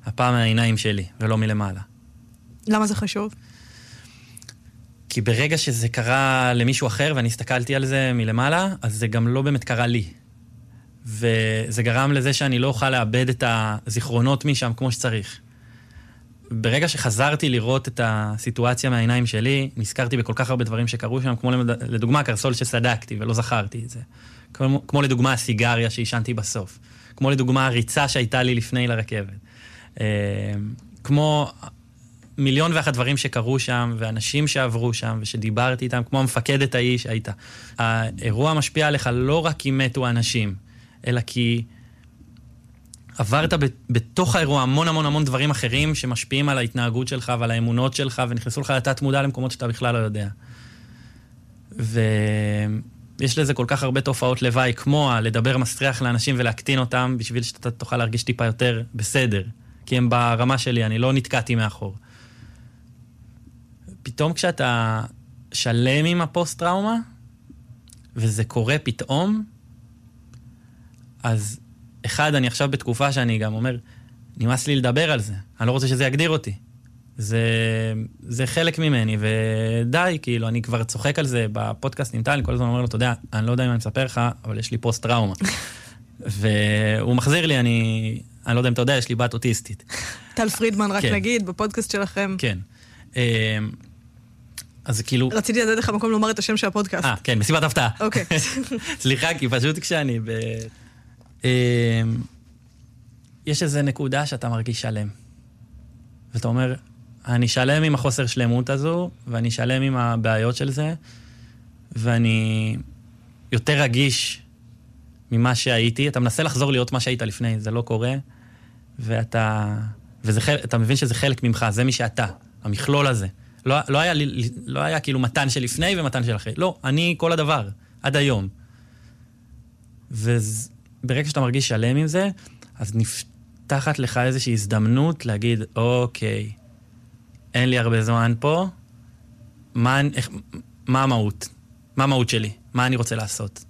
הפעם מהעיניים שלי, ולא מלמעלה. למה זה חשוב? כי ברגע שזה קרה למישהו אחר, ואני הסתכלתי על זה מלמעלה, אז זה גם לא באמת קרה לי. וזה גרם לזה שאני לא אוכל לאבד את הזיכרונות משם כמו שצריך. ברגע שחזרתי לראות את הסיטואציה מהעיניים שלי, נזכרתי בכל כך הרבה דברים שקרו שם, כמו לדוגמה קרסול שסדקתי ולא זכרתי את זה. כמו לדוגמה הסיגריה שהשנתי בסוף. כמו לדוגמה הריצה שהייתה לי לפני לרכבת. כמו 1,000,001 דברים שקרו שם, ואנשים שעברו שם, ושדיברתי איתם, כמו המפקדת ההיא שהייתה. האירוע משפיע עליך לא רק כי מתו אנשים, אלא כי עברת בתוך האירוע המון המון המון דברים אחרים שמשפיעים על ההתנהגות שלך ועל האמונות שלך, ונכנסו לך לתת מודע למקומות שאתה בכלל לא יודע. ויש לזה כל כך הרבה תופעות לוואי, כמו לדבר מסריח לאנשים ולהקטין אותם, בשביל שאתה תוכל להרגיש טיפה יותר בסדר. כי הם ברמה שלי, אני לא נתקעתי מאחור. פתאום כשאתה שלם עם הפוסט-טראומה, וזה קורה פתאום, אז אחד, אני עכשיו בתקופה שאני גם אומר, נמאס לי לדבר על זה, אני לא רוצה שזה יגדיר אותי. זה חלק ממני, ודי, כאילו, אני כבר צוחק על זה בפודקאסט עם טל, אני כל הזמן אומר לו, אתה יודע, אני לא יודע אם אני מספר לך, אבל יש לי פוסט-טראומה. והוא מחזיר לי, אני לא יודע אם אתה יודע, יש לי בת אוטיסטית. טל פרידמן, רק נגיד, בפודקאסט שלכם. כן. אז כאילו... רציתי לדעת לך מקום לומר את השם של הפודקאסט. כן, מסיבת הפתעה. אוקיי. סליחה, כי פשוט כשאני יש איזו נקודה שאתה מרגיש שלם. ואתה אומר, אני שלם עם החוסר שלמות הזו, ואני שלם עם הבעיות של זה, ואני יותר רגיש ממה שהייתי. אתה מנסה לחזור להיות מה שהיית לפני, זה לא קורה, ואתה מבין שזה חלק ממך, זה מי שאתה, המכלול הזה. לא היה כאילו מתן של לפני ומתן של אחרי. לא, אני כל הדבר, עד היום. וברגע שאתה מרגיש שלם עם זה, אז נפתחת לך איזושהי הזדמנות להגיד, אוקיי, אין לי הרבה זמן פה, מה המהות? מה המהות שלי? מה אני רוצה לעשות?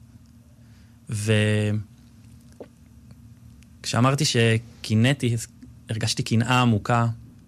וכשאמרתי שקינאתי, הרגשתי קנאה עמוקה,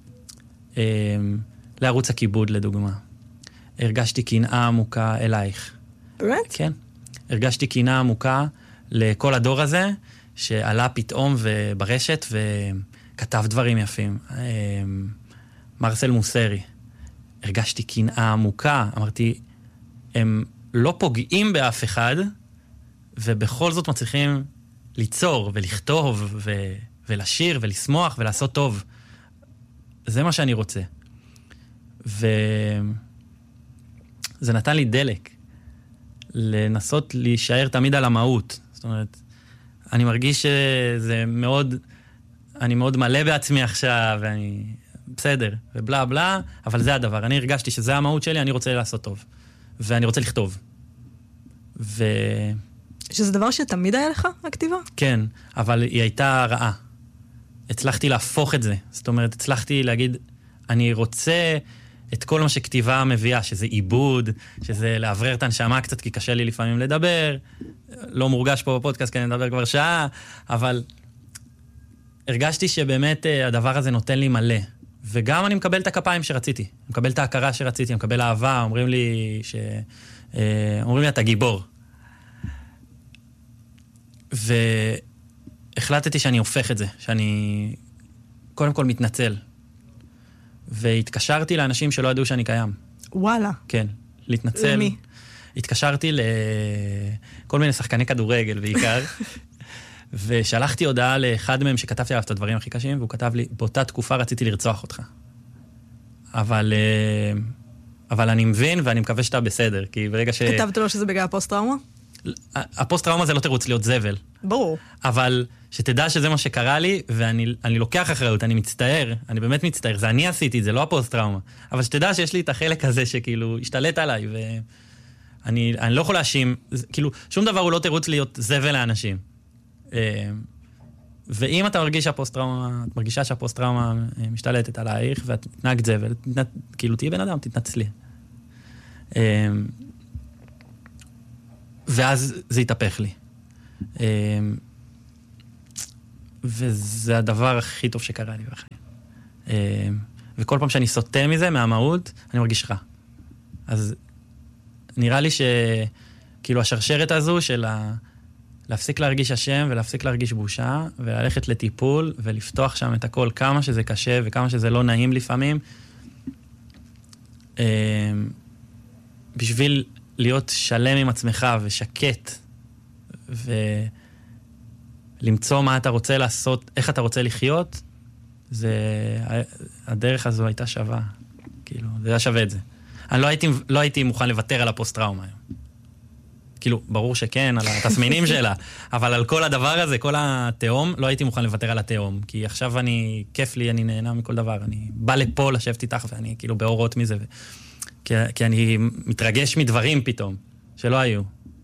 לערוץ הכיבוד לדוגמה. הרגשתי קנאה עמוקה אלייך. באמת? כן. הרגשתי קנאה עמוקה לכל הדור הזה, שעלה פתאום ברשת וכתב דברים יפים. מרסל מוסרי. הרגשתי קנאה עמוקה. אמרתי, הם לא פוגעים באף אחד, ובכל זאת מצליחים ליצור ולכתוב ולשיר ולשמוח ולעשות טוב. זה מה שאני רוצה. וזה נתן לי דלק לנסות להישאר תמיד על המהות. זאת אומרת, אני מרגיש שזה מאוד, אני מאוד מלא בעצמי עכשיו, ואני בסדר, ובלה בלה, אבל זה הדבר. אני הרגשתי שזה המהות שלי, אני רוצה לעשות טוב. ואני רוצה לכתוב. שזה דבר שתמיד היה לך, הכתיבה? כן, אבל היא הייתה רעה. הצלחתי להפוך את זה. זאת אומרת, הצלחתי להגיד, אני רוצה את כל מה שכתיבה מביאה, שזה עיבוד, שזה לעברר את הנשמה קצת, כי קשה לי לפעמים לדבר, לא מורגש פה בפודקאסט, כי אני מדבר כבר שעה, אבל הרגשתי שבאמת הדבר הזה נותן לי מלא. וגם אני מקבל את הכפיים שרציתי, אני מקבל את ההכרה שרציתי, אני מקבל אהבה, אומרים לי, אתה גיבור. והחלטתי שאני הופך את זה, שאני קודם כל מתנצל. והתקשרתי לאנשים שלא ידעו שאני קיים. וואלה. כן, להתנצל. למי? התקשרתי לכל מיני שחקני כדורגל בעיקר, ושלחתי הודעה לאחד מהם שכתבתי עליו את הדברים הכי קשים, והוא כתב לי, באותה תקופה רציתי לרצוח אותך. אבל אני מבין ואני מקווה שאתה בסדר, כי ברגע כתבת לו שזה בגלל הפוסט-טראומה? הפוסט-טראומה זה לא תירוץ להיות זבל. ברור. אבל שתדע שזה מה שקרה לי, ואני לוקח אחריות, אני מצטער, אני באמת מצטער, זה אני עשיתי את זה, לא הפוסט-טראומה. אבל שתדע שיש לי את החלק הזה שכאילו השתלט עליי, ואני לא יכול להאשים, כאילו, שום דבר הוא לא תירוץ להיות זבל לאנשים. ואם אתה מרגישה שהפוסט-טראומה משתלטת עלייך, ואת מתנהגת זבל, כאילו תהיה בן אדם, תתנצלי. ואז זה יתהפך לי. וזה הדבר הכי טוב שקרה לי בחיים. וכל פעם שאני סוטה מזה, מהמהות, אני מרגיש רע. אז נראה לי שכאילו השרשרת הזו של להפסיק להרגיש אשם ולהפסיק להרגיש בושה, וללכת לטיפול ולפתוח שם את הכל, כמה שזה קשה וכמה שזה לא נעים לפעמים, בשביל להיות שלם עם עצמך ושקט, ולמצוא מה אתה רוצה לעשות, איך אתה רוצה לחיות, הדרך הזו הייתה שווה. כאילו, זה היה שווה את זה. אני לא הייתי מוכן לוותר על הפוסט-טראומה היום. כאילו, ברור שכן, על התסמינים שלה, אבל על כל הדבר הזה, כל התאום, לא הייתי מוכן לוותר על התאום, כי עכשיו כיף לי, אני נהנה מכל דבר, אני בא לפה לשבת איתך, ואני כאילו באורות מזה, כי אני מתרגש מדברים פתאום, שלא היו.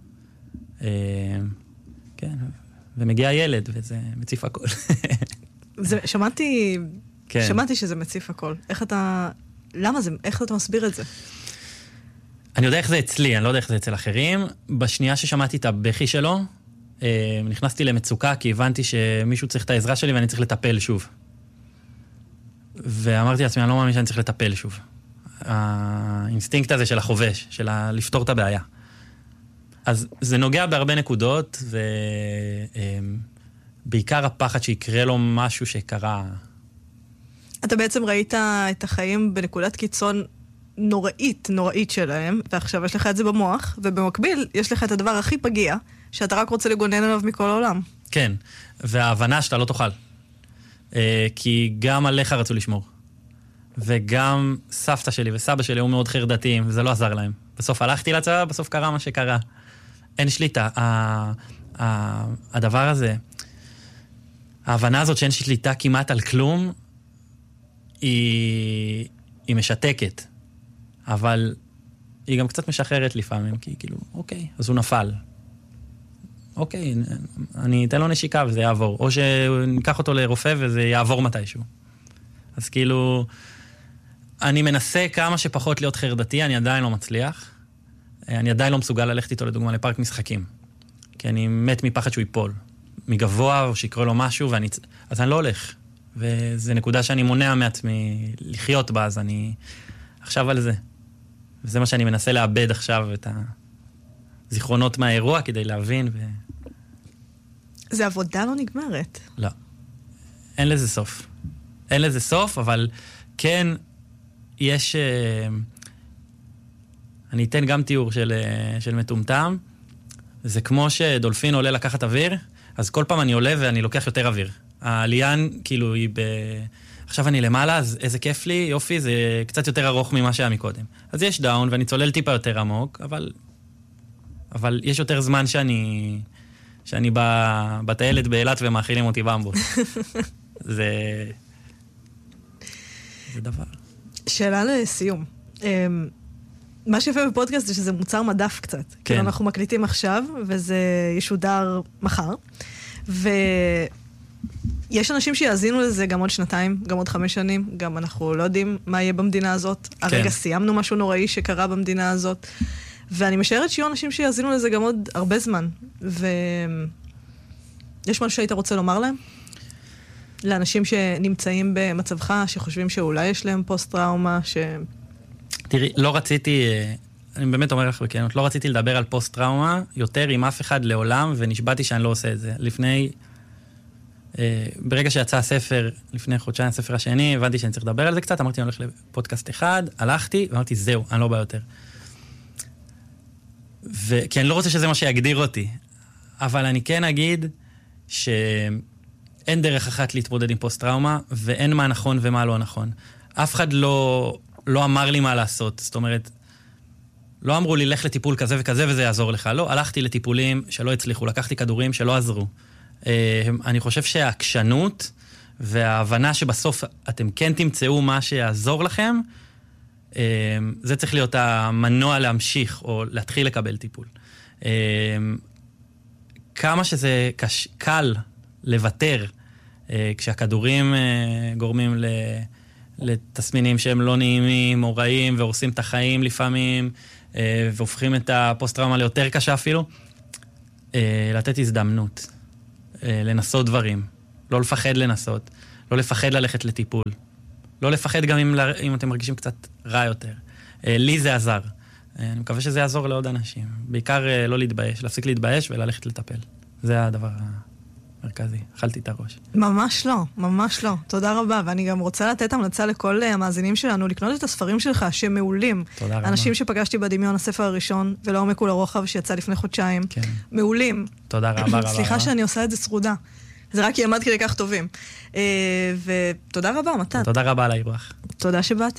כן, ומגיע ילד, וזה מציף הכל. שמעתי שזה מציף הכל. איך אתה מסביר את זה? אני יודע איך זה אצלי, אני לא יודע איך זה אצל אחרים. בשנייה ששמעתי את הבכי שלו, נכנסתי למצוקה, כי הבנתי שמישהו צריך את העזרה שלי ואני צריך לטפל שוב. ואמרתי לעצמי, אני לא מאמין שאני צריך לטפל שוב. האינסטינקט הזה של החובש, של לפתור את הבעיה. אז זה נוגע בהרבה נקודות, ובעיקר הפחד שיקרה לו משהו שקרה. אתה בעצם ראית את החיים בנקודת קיצון נוראית שלהם, ועכשיו יש לך את זה במוח, ובמקביל יש לך את הדבר הכי פגיע, שאתה רק רוצה לגונן עליו מכל העולם. כן, וההבנה שאתה לא תוכל. כי גם עליך רצו לשמור. וגם סבתא שלי וסבא שלי היו מאוד חרדתיים, וזה לא עזר להם. בסוף הלכתי לצבא, בסוף קרה מה שקרה. אין שליטה. הדבר הזה, ההבנה הזאת שאין שליטה כמעט על כלום, היא משתקת. אבל היא גם קצת משחררת לפעמים, כי כאילו, אוקיי, אז הוא נפל. אוקיי, אני אתן לו נשיקה וזה יעבור. או שניקח אותו לרופא וזה יעבור מתישהו. אז כאילו, אני מנסה כמה שפחות להיות חרדתי, אני עדיין לא מצליח. אני עדיין לא מסוגל ללכת איתו לדוגמה לפארק משחקים. כי אני מת מפחד שהוא ייפול. מגבוה או שיקרה לו משהו, אז אני לא הולך. וזו נקודה שאני מונע מעצמי לחיות בה, אז אני עכשיו על זה. וזה מה שאני מנסה לאבד עכשיו, את הזיכרונות מהאירוע, כדי להבין. זה עבודה לא נגמרת. לא. אין לזה סוף. אין לזה סוף, אבל כן, יש... אני אתן גם תיאור של מטומטם. זה כמו שדולפין עולה לקחת אוויר, אז כל פעם אני עולה ואני לוקח יותר אוויר. העליין, כאילו, היא עכשיו אני למעלה, אז איזה כיף לי, יופי, זה קצת יותר ארוך ממה שהיה מקודם. אז יש דאון, ואני צולל טיפה יותר עמוק, אבל יש יותר זמן שאני בטיילת באילת ומאכילים אותי במבוס. זה דבר. שאלה לסיום. מה שיפה בפודקאסט זה שזה מוצר מדף קצת. כן. כאילו אנחנו מקליטים עכשיו, וזה ישודר מחר. יש אנשים שיאזינו לזה גם עוד 2, גם עוד 5 שנים, גם אנחנו לא יודעים מה יהיה במדינה הזאת. כן. הרגע סיימנו משהו נוראי שקרה במדינה הזאת. ואני משערת שיהיו אנשים שיאזינו לזה גם עוד הרבה זמן. יש משהו שהיית רוצה לומר להם? לאנשים שנמצאים במצבך, שחושבים שאולי יש להם פוסט-טראומה, תראי, לא רציתי, אני באמת אומר לך בכנות, לא רציתי לדבר על פוסט-טראומה יותר עם אף אחד לעולם, ונשבעתי שאני לא עושה את זה. ברגע שיצא הספר, לפני חודשיים הספר השני, הבנתי שאני צריך לדבר על זה קצת, אמרתי, אני הולך לפודקאסט אחד, הלכתי, ואמרתי, זהו, אני לא בא יותר. כי אני לא רוצה שזה מה שיגדיר אותי, אבל אני כן אגיד שאין דרך אחת להתמודד עם פוסט-טראומה, ואין מה נכון ומה לא נכון. אף אחד לא אמר לי מה לעשות, זאת אומרת, לא אמרו לי, לך לטיפול כזה וכזה וזה יעזור לך. לא, הלכתי לטיפולים שלא הצליחו, לקחתי כדורים שלא עזרו. אני חושב שהעקשנות וההבנה שבסוף אתם כן תמצאו מה שיעזור לכם, זה צריך להיות המנוע להמשיך או להתחיל לקבל טיפול. כמה שזה קל לוותר, כשהכדורים גורמים לתסמינים שהם לא נעימים או רעים, והורסים את החיים לפעמים, והופכים את הפוסט-טראומה ליותר קשה אפילו, לתת הזדמנות, לנסות דברים, לא לפחד לנסות, לא לפחד ללכת לטיפול. לא לפחד גם אם אתם מרגישים קצת רע יותר. לי זה עזר. אני מקווה שזה יעזור לעוד אנשים. בעיקר לא להתבייש, להפסיק להתבייש וללכת לטפל. זה הדבר המרכזי. אכלתי את הראש. ממש לא, ממש לא. תודה רבה. ואני גם רוצה לתת המלצה לכל המאזינים שלנו, לקנות את הספרים שלך, שמעולים. תודה רבה. אנשים שפגשתי בדמיון, הספר הראשון, ולעומק ולרוחב, שיצא לפני חודשיים. כן. מעולים. תודה רבה רבה. סליחה שאני עושה את זה סרודה. זה רק כי עמד כדי כך טובים. ותודה רבה, מתן. תודה רבה על האירוח. תודה שבאת.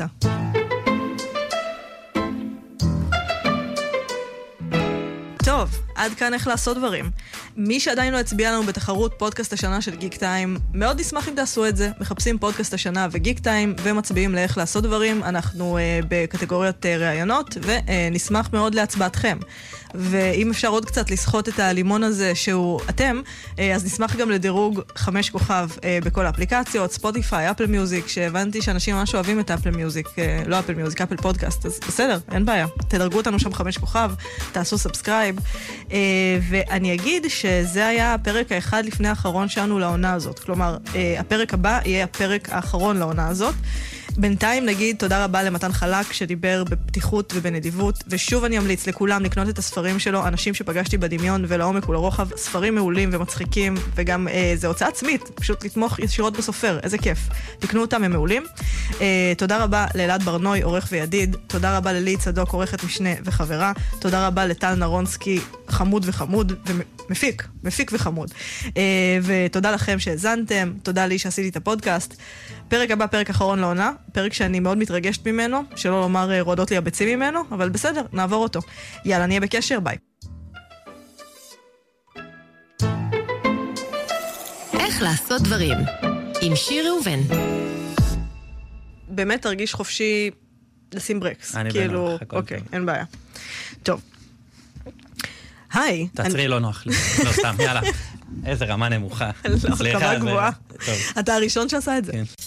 טוב, עד כאן איך לעשות דברים. מי שעדיין לא הצביע לנו בתחרות פודקאסט השנה של גיק טיים, מאוד נשמח אם תעשו את זה. מחפשים פודקאסט השנה וגיק טיים, ומצביעים לאיך לעשות דברים. אנחנו בקטגוריות ראיונות, ונשמח מאוד להצבעתכם. ואם אפשר עוד קצת לסחוט את הלימון הזה שהוא אתם, אז נשמח גם לדירוג 5 כוכב בכל האפליקציות, ספוטיפיי, אפל מיוזיק, שהבנתי שאנשים ממש אוהבים את אפל מיוזיק, לא אפל מיוזיק, אפל פודקאסט, אז בסדר, אין בעיה. תדרגו אותנו שם 5 כוכב, תעשו סאבסקרייב, ואני אגיד שזה היה הפרק האחד לפני האחרון שלנו לעונה הזאת. כלומר, הפרק הבא יהיה הפרק האחרון לעונה הזאת. בינתיים נגיד תודה רבה למתן חלק שדיבר בפתיחות ובנדיבות, ושוב אני אמליץ לכולם לקנות את הספרים שלו, אנשים שפגשתי בדמיון ולעומק ולרוחב, ספרים מעולים ומצחיקים, וגם זה הוצאה עצמית, פשוט לתמוך ישירות בסופר, איזה כיף. תקנו אותם, הם מעולים. תודה רבה לאלעד ברנוי, עורך וידיד, תודה רבה ללי צדוק, עורכת משנה וחברה, תודה רבה לטל נרונסקי, חמוד וחמוד, מפיק וחמוד. ותודה לכם שהזנתם, תודה לי שעשיתי את הפודקאסט. פרק הבא, פרק אחרון לעונה, פרק שאני מאוד מתרגשת ממנו, שלא לומר רועדות לי הביצים ממנו, אבל בסדר, נעבור אותו. יאללה, נהיה בקשר, ביי. איך לעשות דברים עם שיר ראובן. באמת תרגיש חופשי לשים ברקס. אני כאילו, בנוח, הכל אוקיי, טוב. אין בעיה. טוב. היי. תעצרי, לא נוח לי. לא, סתם, יאללה. איזה רמה נמוכה. לא, סליחה, רמה זה- גבוהה. טוב. אתה הראשון שעשה את זה. כן.